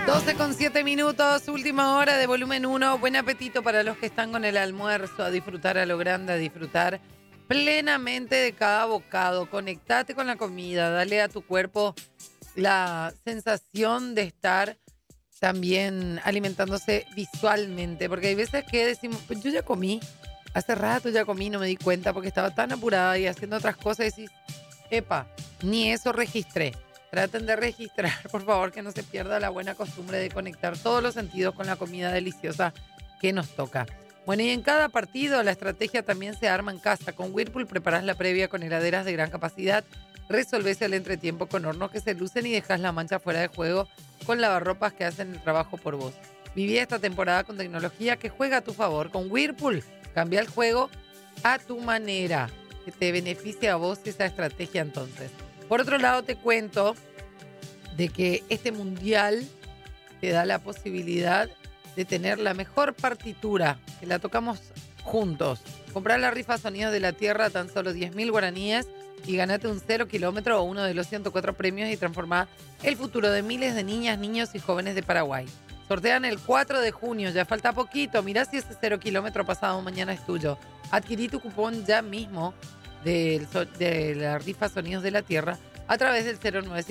12:07, última hora de volumen 1. Buen apetito para los que están con el almuerzo, a disfrutar a lo grande, a disfrutar plenamente de cada bocado. Conectate con la comida, dale a tu cuerpo la sensación de estar también alimentándose visualmente, porque hay veces que decimos, pues yo ya comí, hace rato ya comí, no me di cuenta porque estaba tan apurada y haciendo otras cosas y decís, epa, ni eso registré. Traten de registrar, por favor, que no se pierda la buena costumbre de conectar todos los sentidos con la comida deliciosa que nos toca. Bueno, y en cada partido la estrategia también se arma en casa. Con Whirlpool preparás la previa con heladeras de gran capacidad, resolvés el entretiempo con hornos que se lucen y dejas la mancha fuera de juego con lavarropas que hacen el trabajo por vos. Viví esta temporada con tecnología que juega a tu favor. Con Whirlpool, cambia el juego a tu manera, que te beneficie a vos esa estrategia entonces. Por otro lado, te cuento de que este mundial te da la posibilidad de tener la mejor partitura, que la tocamos juntos. Comprar la rifa Sonidos de la Tierra a tan solo 10.000 guaraníes y ganate un 0 kilómetro o uno de los 104 premios y transformar el futuro de miles de niñas, niños y jóvenes de Paraguay. Sortean el 4 de junio, ya falta poquito. Mirá si ese 0 kilómetro pasado mañana es tuyo. Adquirí tu cupón ya mismo de la rifa Sonidos de la Tierra a través del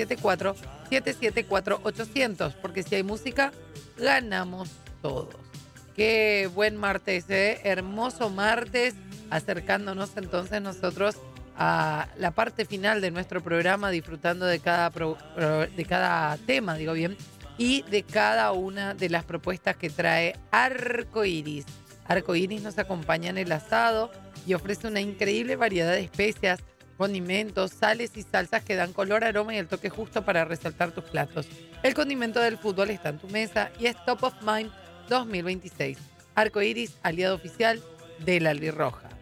0974-774-800, porque si hay música, ganamos todos. Qué buen martes, ¿eh? Hermoso martes, acercándonos entonces nosotros a la parte final de nuestro programa, disfrutando de cada tema, digo bien, y de cada una de las propuestas que trae Arcoiris. Arcoiris nos acompaña en el asado y ofrece una increíble variedad de especias, condimentos, sales y salsas que dan color, aroma y el toque justo para resaltar tus platos. El condimento del fútbol está en tu mesa y es Top of Mind 2026. Arcoiris, aliado oficial de la Albirroja.